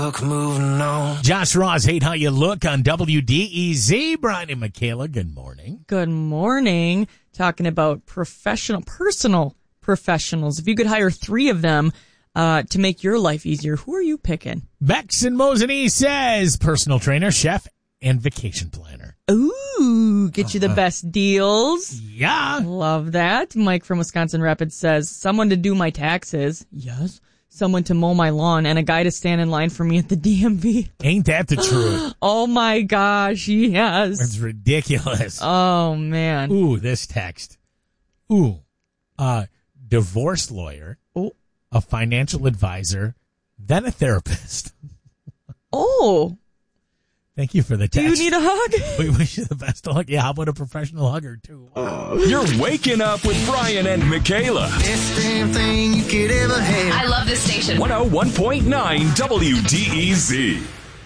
Moving on. Josh Ross, Hate How You Look on WDEZ. Brian and Michaela, good morning. Good morning. Talking about personal professionals. If you could hire 3 of them to make your life easier, who are you picking? Bex in Mosinee says personal trainer, chef, and vacation planner. Ooh, get you the best deals. Yeah. Love that. Mike from Wisconsin Rapids says, someone to do my taxes. Yes. Someone to mow my lawn, and a guy to stand in line for me at the DMV. Ain't that the truth? Oh my gosh, yes. That's ridiculous. Oh man. Ooh, this text. Ooh, divorce lawyer, a financial advisor, then a therapist. Oh. Thank you for the text. Do you need a hug? We wish you the best of luck. Yeah, how about a professional hugger, too? You're waking up with Brian and Michaela. Best damn thing you could ever have. I love this station. 101.9 WDEZ.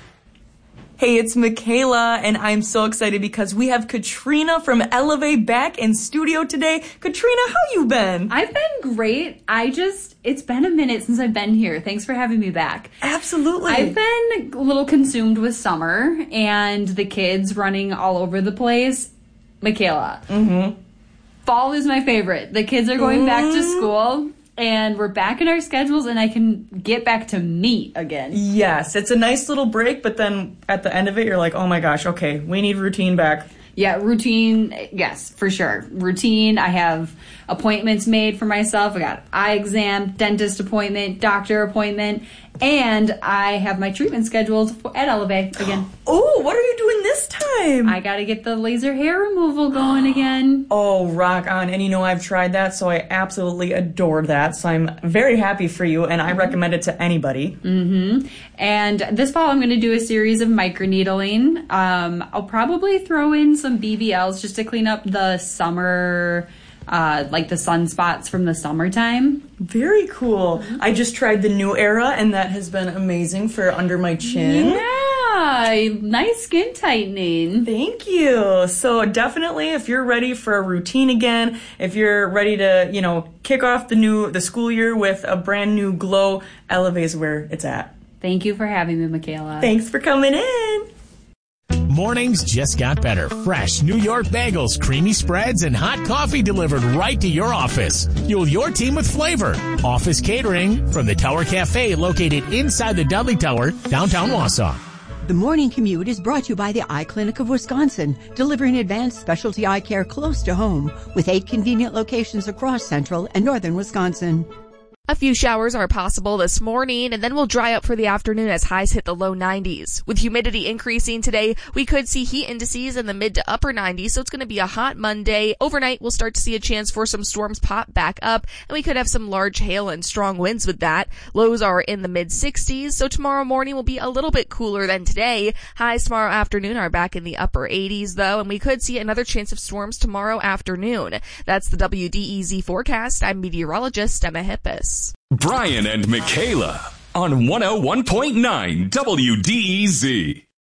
Hey, it's Michaela, and I'm so excited because we have Katrina from Elevate back in studio today. Katrina, how you been? I've been great. It's been a minute since I've been here. Thanks for having me back. Absolutely. I've been a little consumed with summer and the kids running all over the place. Michaela. Mm-hmm. Fall is my favorite. The kids are going back to school. And we're back in our schedules, and I can get back to meat again. Yes, it's a nice little break, but then at the end of it, you're like, oh my gosh, okay, we need routine back. Yeah, routine, yes, for sure. Routine, I have appointments made for myself. I got eye exam, dentist appointment, doctor appointment, and I have my treatment scheduled at Elevate again. Oh, what are you doing this time? I got to get the laser hair removal going again. Oh, rock on. And I've tried that, so I absolutely adored that. So I'm very happy for you, and I recommend it to anybody. Mm-hmm. And this fall, I'm going to do a series of microneedling. I'll probably throw in some BBLs just to clean up the summer, like the sunspots from the summertime. Very cool. I just tried the New Era, and that has been amazing for under my chin. Yeah, nice skin tightening. Thank you. So definitely, if you're ready for a routine again, if you're ready to, kick off the school year with a brand new glow, Elevate's where it's at. Thank you for having me, Michaela. Thanks for coming in. Mornings just got better. Fresh New York bagels, creamy spreads, and hot coffee delivered right to your office. Fuel your team with flavor. Office catering from the Tower Cafe located inside the Dudley Tower, downtown Wausau. The morning commute is brought to you by the Eye Clinic of Wisconsin, delivering advanced specialty eye care close to home with 8 convenient locations across central and northern Wisconsin. A few showers are possible this morning, and then we'll dry up for the afternoon as highs hit the low 90s. With humidity increasing today, we could see heat indices in the mid to upper 90s, so it's going to be a hot Monday. Overnight, we'll start to see a chance for some storms pop back up, and we could have some large hail and strong winds with that. Lows are in the mid 60s, so tomorrow morning will be a little bit cooler than today. Highs tomorrow afternoon are back in the upper 80s, though, and we could see another chance of storms tomorrow afternoon. That's the WDEZ forecast. I'm meteorologist Emma Hippis. Brian and Michaela on 101.9 WDEZ.